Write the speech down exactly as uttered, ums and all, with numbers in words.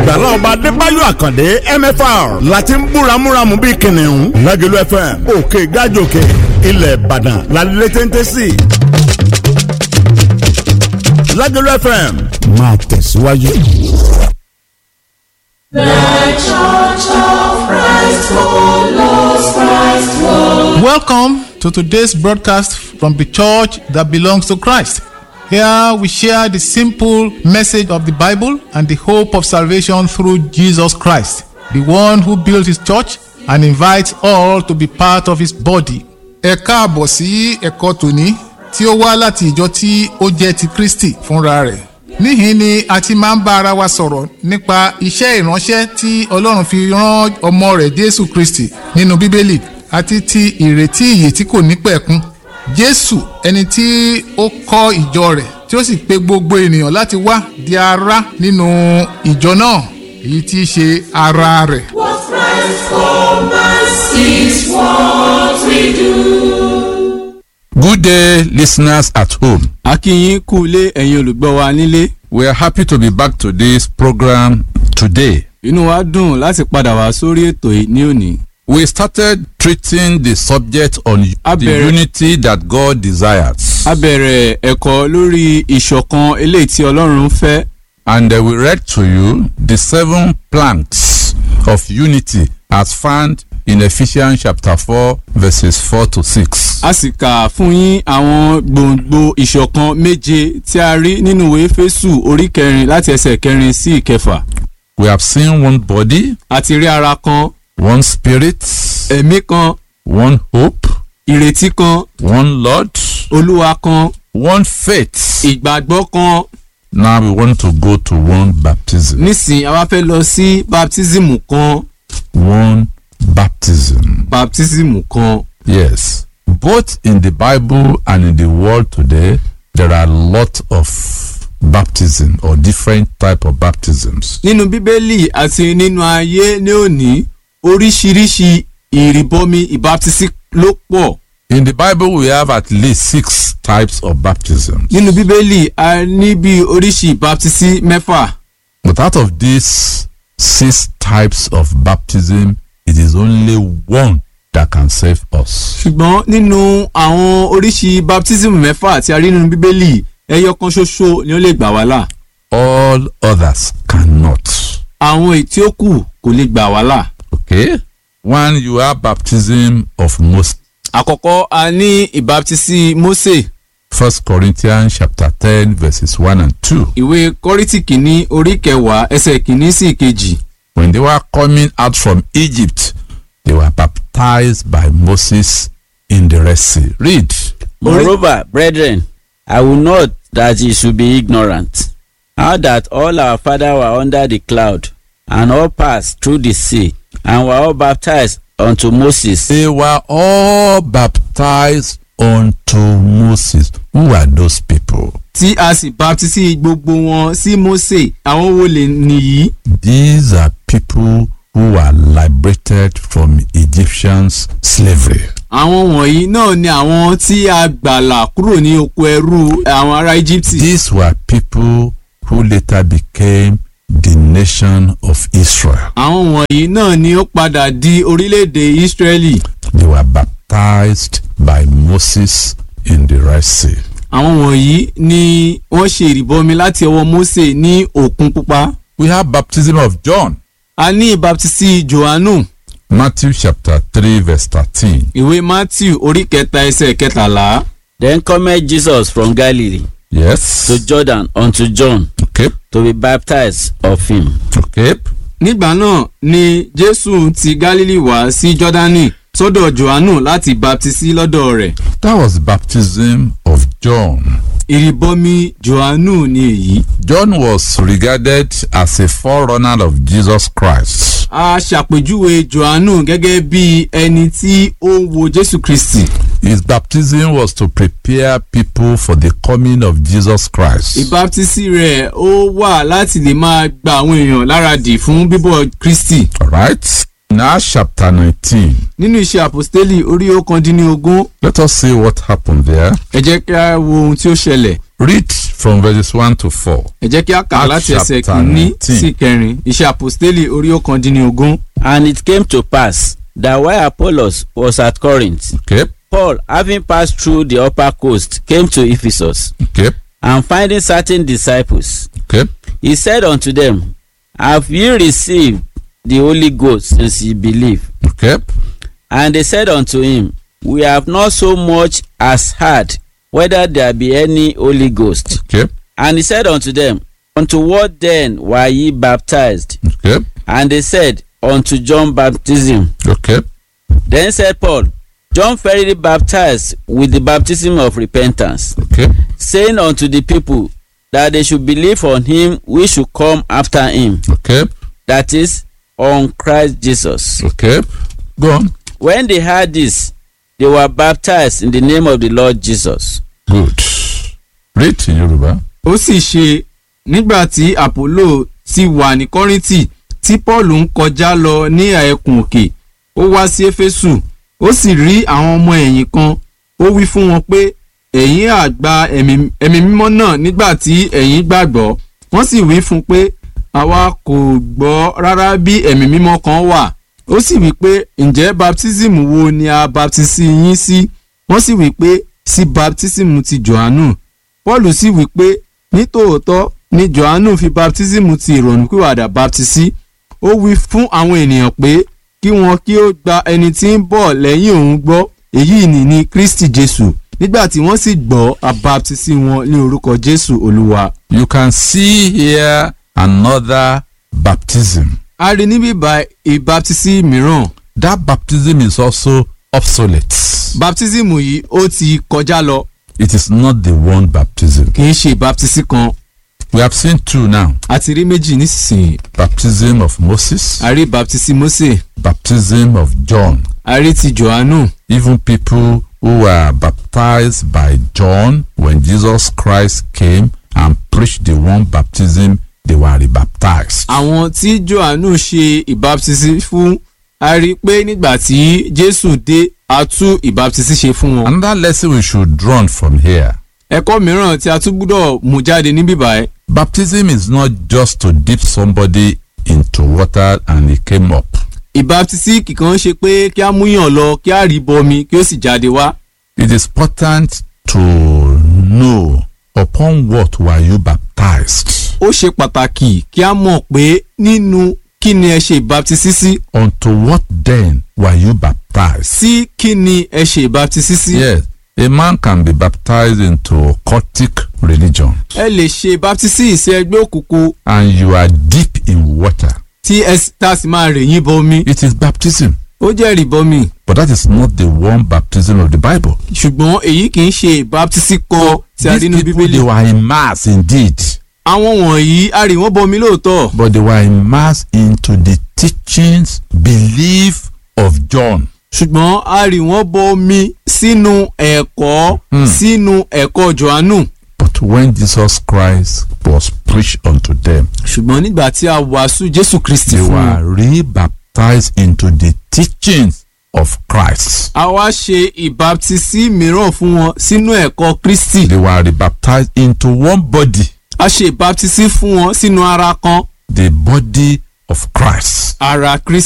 àgbàlá ọba adébáyọ̀ àkàndé M F R láti ń búramúramù bíi kìnìún Lágẹ̀lú F M òkè gájòkè ilẹ̀ ìbàdàn lálẹ́ téńté sí Lágẹ̀lú F M máa tẹ̀síwájú. The Church of Christ follows Christ follows. Welcome to today's broadcast from the church that belongs to Christ. Here we share the simple message of the Bible and the hope of salvation through Jesus Christ, the one who built his church and invites all to be part of his body. Ẹ káàbọ̀ sí ẹ̀kọ́ tòní tí ó wá láti ìjọ tí ó jẹ́ ti Kristi fúnra rẹ̀. Níhìn ni a ti máa ń bá ara wa sọ̀rọ̀ nípa iṣẹ́ ìránṣẹ́ tí Ọlọ́run fi rán ọmọ rẹ̀ Jésù Kristi nínú Bíbélì àti ti ìrètí ìyè tí kò ní pẹ̀kun. Jésù ẹni tí ó kọ́ ìjọ rẹ̀ tí ó sì pe gbogbo ènìyàn láti wá di ara nínú ìjọ náà èyí tí í ṣe ara rẹ̀. What Christ commands is what we do. Good day, listeners at home. A kí yín kú ilé ẹ̀yin olùgbọ́ wa nílé. We are happy to be back to this program today. Inú wa dùn láti padà wá sórí ètò yìí ní òní. We started treating the subject on the unity that God desires. A bẹ̀rẹ̀ ẹ̀kọ́ lórí ìṣọ̀kan eléyìí tí Ọlọ́run fẹ́. And uh, we read to you the seven planks of unity as found in Ephesians chapter four verses four to six. A sì kà fún yín àwọn gbòǹgbò ìṣọ̀kan méje tí a rí nínú ìwé Éfésù orí kẹrin láti ẹsẹ̀ kẹrin sí ìkẹfà. We have seen one body, a ti rí ara kan, one spirit, ẹ̀mí kan, one hope, ìrètí kan, one Lord, Olúwa kan, one faith. ìgbàgbọ́ kan. Now we want to go to one baptism. Nísìnyí a wá fẹ́ lọ sí baptism kan. One baptism. Baptism kan. Yes. Both in the Bible and in the world today, there are a lot of baptism or different type of baptisms. Nínú Bíbélì àti nínú ayé ní òní, oríṣiríṣi ìrìbọmi ìbáptísí ló pọ̀. In the Bible, we have at least six types of baptisms. Nínú Bíbélì a ní bí oríṣi ìbáptísí mẹ́fà. But out of these six types of baptism, it is only one that can save us. Ṣùgbọ́n nínú àwọn oríṣi baptism mẹ́fà tí a rí nínú Bíbélì, ẹyọ kan ṣoṣo ni ó lè gbà wá là. All others cannot. Àwọn èyí tí ó kù kò lè gbà wá là. Okay? One, you have baptism of Moses. Àkọ́kọ́ a ní ìbáptísí Mósè. First Corinthians chapter ten verses one and two. Ìwé Kọ́ríńtì kìíní orí kẹwàá ẹsẹ̀ kìíní sí ìkejì. When they were coming out from Egypt, they were baptized by Moses in the Red Sea. Read. Moreover, brethren, I will not that ye should be ignorant, how that all our fathers were under the cloud, and all passed through the sea, and were all baptized unto Moses. They were all baptized unto Moses. Who are those people? Tí a sì baptisi gbogbo wọn sí Mósè, àwọn wo lè nìyí? These are people who were liberated from Egyptians' slavery. Àwọn wọ̀nyí náà ni àwọn tí a gbàlà kúrò ní oko ẹrú àwọn ará Íjíbítì. These were people who later became the nation of Israel. Àwọn wọ̀nyí náà ni ó padà di orílẹ̀-èdè Ísírẹ́lì. They were baptized by Moses in the Red Sea. Àwọn wọ̀nyí ni wọ́n ṣe ìrìbọmi láti ọwọ́ Mósè ní Òkun Pupa. We have baptism of John. A ní ìbáptísí Jòhánù. Matthew chapter three verse thirteen. Ìwé Matthew orí kẹta ẹsẹ̀ kẹtàlá. Then cometh Jesus from Galilee, Yes. to Jordan unto John, Okay. to be baptized of him. Okay. Nígbà náà ni Jésù ti Gálílì wá sí Jọ́dánì sọ́dọ̀ Jòhánù láti baptisi lọ́dọ̀ rẹ̀. That was baptism of John. Ìrìbọmi Jòhánù ni èyí. John was regarded as a forerunner of Jesus Christ. A ṣàpèjúwe Jòhánù gẹ́gẹ́ bí ẹni tí ó ń wo Jésù Kristi. His baptism was to prepare people for the coming of Jesus Christ. Ìbáptísí rẹ̀ ó wà láti lè máa gba àwọn èèyàn láradì fún bíbọ̀ Kristi. All right. In Acts chapter nineteen. Nínú iṣẹ́ àpòstélì orí ọ̀kándínlógún. Let us see what happened there. Ẹ jẹ́ kí a wo ohun tí ó ṣẹlẹ̀. Read from verses one to four. ẹ jẹ́ kí a kà Acts láti ẹsẹ̀ chapter kìíní nineteen. sí kẹrin iṣẹ́ àpòstélì orí ọ̀kàndínlógún. And it came to pass that while Apollos was at Corinth, Okay, Paul, having passed through the upper coast, came to Ephesus, okay, and finding certain disciples, okay, he said unto them, Have ye received the Holy Ghost since ye believe? okay, And they said unto him, We have not so much as heard whether there be any Holy Ghost. okay, And he said unto them, Unto what then were ye baptized? okay, And they said, Unto John baptism. okay, Then said Paul, John verily baptized with the baptism of repentance, okay, saying unto the people that they should believe on him which should come after him, okay, that is, on Christ Jesus. okay. Go on. When they heard this, they were baptized in the name of the Lord Jesus. Good. Read in Yoruba. ó sì ṣe nígbà tí àpòlò ti wà ní kọ́ríńtì tí paul ń kọjá lọ ní ẹ̀kún òkè ó wá sí éfésù ó sì rí àwọn ọmọ ẹ̀yìn kan ó wí fún wọn pé ẹ̀yin á gba ẹ̀mí ẹ̀mí mímọ́ náà nígbà tí ẹ̀yin gbàgbọ́ wọ́n sì wí fún pé àwa kò gbọ́ rárá bí ẹ̀mí mímọ́ kan wà ó sì wí pé ǹjẹ́ baptism wo ni a baptisi yín sí wọ́n sì wí pé sí baptism ti Jòhánù paul sì wí pé nítòótọ́ ni Jòhánù fi baptism ti ìrònúpìwàdà baptisi ó wí fún àwọn ènìyàn pé kí wọn kí ó gba ẹni tí ń bọ̀ lẹ́yìn òun gbọ́ èyí ni ní Kristi Jésù nígbà tí wọ́n sì gbọ́ àbaptisi wọn ní orúkọ Jésù Olúwa. You can see here another baptism. a rí níbí bá ìbaptisi mìíràn. That baptism is also obsolete. baptism yìí ó ti kọjá lọ. It is not the one baptism. kì í ṣe ìbaptisi kan. We have seen two now. a ti rí méjì nísinsìnyí. Baptism of Moses, a rí baptisi Mósè. baptism of John. a rí ti Jòhánù. Even people who were baptized by John when Jesus Christ came and preached the one baptism, they were rebaptized. àwọn tí Jòhánù ṣe ìbaptisi fún a rí pé nígbà tí Jésù dé a tú ìbaptisi ṣe fún wọn. Another lesson we should draw from here. ẹ̀kọ́ mìíràn tí a tún gbọ́dọ̀ mú jáde níbí báyìí. Baptism is not just to dip somebody into water and he came up. ìbaptisi kìkan ṣe pé kí a múyàn lọ kí a rí bọmi kí ó sì jáde wá. It is important to know upon what were you baptized. ó ṣe pàtàkì kí a mọ̀ pé nínú kí ni ẹ ṣe ìbaptisi sí. Unto what then were you baptized? sí kí ni ẹ ṣe ìbaptisi sí. Yes, a man can be baptized into occultic religion ẹ lè ṣe ìbaptisi sí ẹgbẹ́ òkùnkùn and you are deep in water. tí ẹ tá a sì máa rè yín bọmi. It is baptism, ó jẹ́ ìrìbọmi. but that is not the one baptism of the Bible. ṣùgbọ́n èyí kì í ṣe ìbaptisi kan tí a rí These nínú people, bíbélì. they were immersed indeed, àwọn wọ̀nyí a rí wọ́n bọmi lóòótọ́. but they were immersed into the teachings, belief of John. ṣùgbọ́n a rí wọ́n bọmi sínú ẹ̀kọ́ Hmm. sínú ẹ̀kọ́ Jòhánù. But when Jesus Christ was preached unto them, ṣùgbọ́n nígbà tí a wàásù Jésù Kristi they fún wọn. were rebaptized into the teachings of Christ. a wá ṣe ìbaptisi mìíràn fún wọn sínú ẹ̀kọ́ Kristi. They were rebaptized into one body, a ṣe ìbaptisi fún wọn sínú ara kan. the body of Christ. ara Kristi.